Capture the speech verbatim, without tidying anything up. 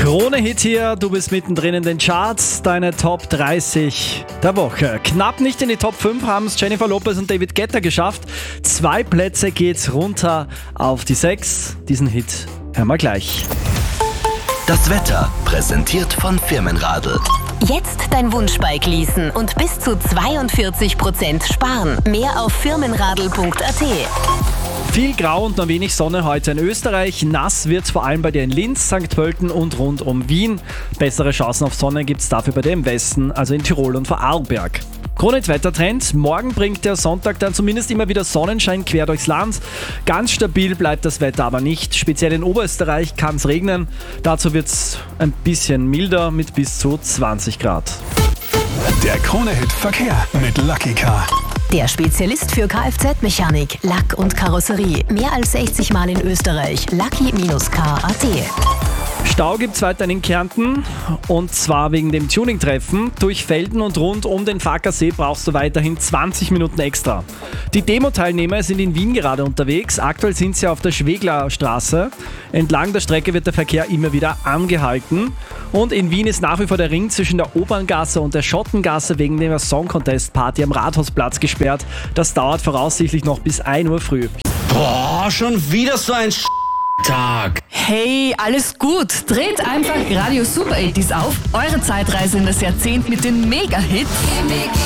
Krone-Hit hier, du bist mittendrin in den Charts, deine Top dreißig der Woche. Knapp nicht in die Top fünf haben es Jennifer Lopez und David Guetta geschafft. Zwei Plätze geht's runter auf die sechs. Diesen Hit hören wir gleich. Das Wetter präsentiert von Firmenradl. Jetzt dein Wunschbike leasen und bis zu zweiundvierzig Prozent sparen. Mehr auf firmenradl punkt a t. Viel Grau und noch wenig Sonne heute in Österreich. Nass wird's vor allem bei dir in Linz, Sankt Pölten und rund um Wien. Bessere Chancen auf Sonne gibt's dafür bei dir im Westen, also in Tirol und Vorarlberg. Krone-Wettertrend. Morgen bringt der Sonntag dann zumindest immer wieder Sonnenschein quer durchs Land. Ganz stabil bleibt das Wetter aber nicht. Speziell in Oberösterreich kann es regnen. Dazu wird es ein bisschen milder mit bis zu zwanzig Grad. Der Krone-Hit Verkehr mit Lucky Car. Der Spezialist für Kfz-Mechanik, Lack und Karosserie. Mehr als sechzig Mal in Österreich. Lucky Car punkt a t. Stau gibt's weiterhin in Kärnten und zwar wegen dem Tuning-Treffen. Durch Felden und rund um den Fackersee brauchst du weiterhin zwanzig Minuten extra. Die Demo-Teilnehmer sind in Wien gerade unterwegs. Aktuell sind sie auf der Schweglerstraße. Entlang der Strecke wird der Verkehr immer wieder angehalten. Und in Wien ist nach wie vor der Ring zwischen der Oberngasse und der Schottengasse wegen der Song Contest Party am Rathausplatz gesperrt. Das dauert voraussichtlich noch bis ein Uhr früh. Boah, schon wieder so ein Tag. Hey, alles gut. Dreht einfach Radio Super achtzig auf. Eure Zeitreise in das Jahrzehnt mit den Mega-Hits.